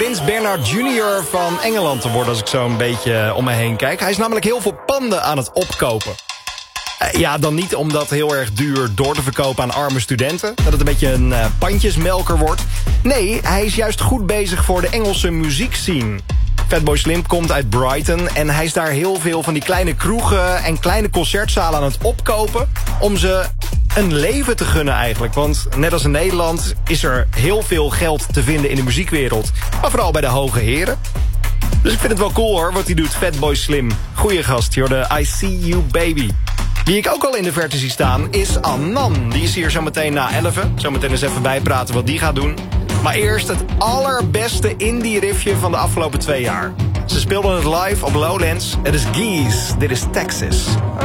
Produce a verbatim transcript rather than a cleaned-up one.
Prins Bernhard junior van Engeland te worden... als ik zo een beetje om me heen kijk. Hij is namelijk heel veel panden aan het opkopen. Ja, dan niet om dat heel erg duur door te verkopen aan arme studenten. Dat het een beetje een uh, pandjesmelker wordt. Nee, hij is juist goed bezig voor de Engelse muziekscene. Fatboy Slim komt uit Brighton en hij is daar heel veel van die kleine kroegen en kleine concertzalen aan het opkopen om ze een leven te gunnen eigenlijk. Want net als in Nederland is er heel veel geld te vinden in de muziekwereld, maar vooral bij de hoge heren. Dus ik vind het wel cool hoor, wat hij doet, Fatboy Slim. Goeie gast, joh, de I See You Baby. Wie ik ook al in de verte zie staan is Anan. Die is hier zometeen na elfen. Zometeen eens even bijpraten wat die gaat doen. Maar eerst het allerbeste indie riffje van de afgelopen twee jaar. Ze speelden het live op Lowlands. Het is Geese, dit is Texas.